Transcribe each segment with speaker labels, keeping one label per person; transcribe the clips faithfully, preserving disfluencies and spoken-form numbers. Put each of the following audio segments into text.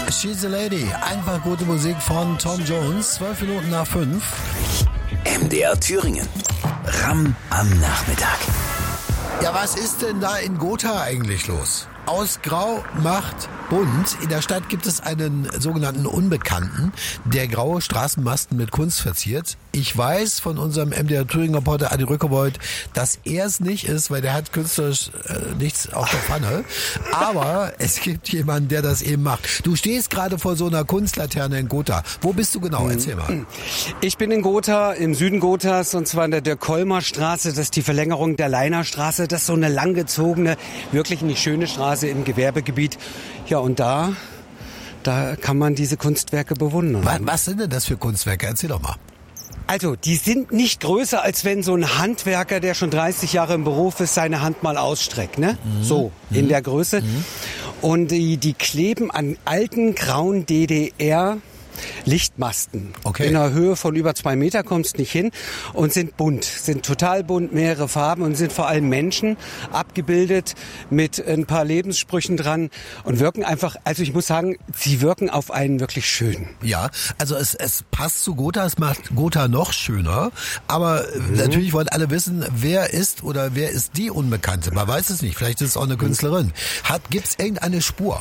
Speaker 1: She's a Lady. Einfach gute Musik von Tom Jones. Zwölf Minuten nach fünf.
Speaker 2: M D R Thüringen. Ramm am Nachmittag.
Speaker 1: Ja, was ist denn da in Gotha eigentlich los? Aus Grau macht bunt. In der Stadt gibt es einen sogenannten Unbekannten, der graue Straßenmasten mit Kunst verziert. Ich weiß von unserem M D R Thüringen-Reporter Adi Rückerbold, dass er es nicht ist, weil der hat künstlerisch äh, nichts auf der Pfanne. Aber es gibt jemanden, der das eben macht. Du stehst gerade vor so einer Kunstlaterne in Gotha. Wo bist du genau? Erzähl mal.
Speaker 3: Ich bin in Gotha, im Süden Gothas, und zwar in der Dirk-Kolmer Straße. Das ist die Verlängerung der Leiner Straße. Das ist so eine langgezogene, wirklich eine schöne Straße im Gewerbegebiet. Ja, und da, da kann man diese Kunstwerke bewundern.
Speaker 1: Was, was sind denn das für Kunstwerke? Erzähl doch mal.
Speaker 3: Also, die sind nicht größer, als wenn so ein Handwerker, der schon dreißig Jahre im Beruf ist, seine Hand mal ausstreckt, ne? Mhm. So, in mhm. der Größe. Mhm. Und die, die kleben an alten, grauen D D R Lichtmasten. Okay. In einer Höhe von über zwei Meter kommst nicht hin und sind bunt, sind total bunt, mehrere Farben und sind vor allem Menschen abgebildet mit ein paar Lebenssprüchen dran und wirken einfach, also ich muss sagen, sie wirken auf einen wirklich schön.
Speaker 1: Ja, also es, es passt zu Gotha, es macht Gotha noch schöner, aber mhm. natürlich wollen alle wissen, wer ist oder wer ist die Unbekannte. Man weiß es nicht, vielleicht ist es auch eine Künstlerin. Hat, gibt's irgendeine Spur?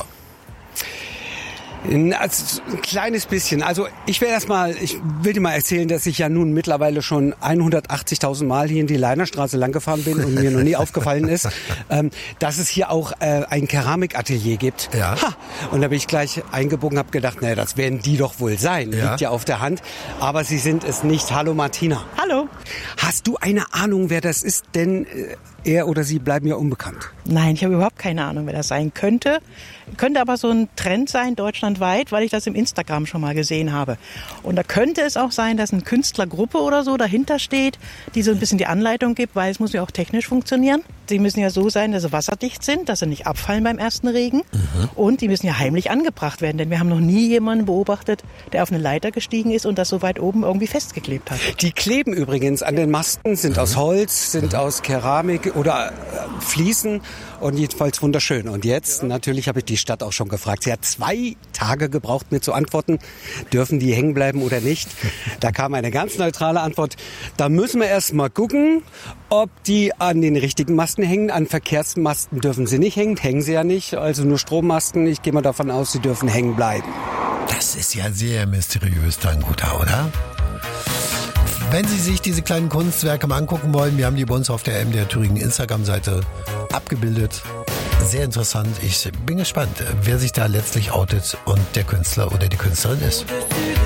Speaker 3: Also ein kleines bisschen. Also ich will erst mal, ich will dir mal erzählen, dass ich ja nun mittlerweile schon hundertachtzigtausend Mal hier in die Leinerstraße lang gefahren bin und mir noch nie aufgefallen ist, ähm, dass es hier auch äh, ein Keramikatelier gibt.
Speaker 1: Ja.
Speaker 3: Ha! Und da bin ich gleich eingebogen, habe gedacht, naja, das werden die doch wohl sein. Ja. Liegt ja auf der Hand. Aber sie sind es nicht. Hallo Martina.
Speaker 4: Hallo.
Speaker 3: Hast du eine Ahnung, wer das ist? Denn äh, er oder sie bleiben ja unbekannt.
Speaker 4: Nein, ich habe überhaupt keine Ahnung, wer das sein könnte. Könnte aber so ein Trend sein, deutschlandweit, weil ich das im Instagram schon mal gesehen habe. Und da könnte es auch sein, dass eine Künstlergruppe oder so dahinter steht, die so ein bisschen die Anleitung gibt, weil es muss ja auch technisch funktionieren. Sie müssen ja so sein, dass sie wasserdicht sind, dass sie nicht abfallen beim ersten Regen. Mhm. Und die müssen ja heimlich angebracht werden, denn wir haben noch nie jemanden beobachtet, der auf eine Leiter gestiegen ist und das so weit oben irgendwie festgeklebt hat.
Speaker 3: Die kleben übrigens an den Masten, sind mhm. aus Holz, sind mhm. aus Keramik oder äh, Fliesen und jedenfalls wunderschön. Und jetzt, natürlich habe ich die Stadt auch schon gefragt. Sie hat zwei Tage gebraucht, mir zu antworten, dürfen die hängen bleiben oder nicht. Da kam eine ganz neutrale Antwort. Da müssen wir erst mal gucken, ob die an den richtigen Masten hängen. An Verkehrsmasten dürfen sie nicht hängen, hängen sie ja nicht. Also nur Strommasten. Ich gehe mal davon aus, sie dürfen hängen bleiben.
Speaker 1: Das ist ja sehr mysteriös, dann Gotha, oder? Wenn Sie sich diese kleinen Kunstwerke mal angucken wollen, wir haben die bei uns auf der M D R Thüringen Instagram-Seite abgebildet. Sehr interessant. Ich bin gespannt, wer sich da letztlich outet und der Künstler oder die Künstlerin ist.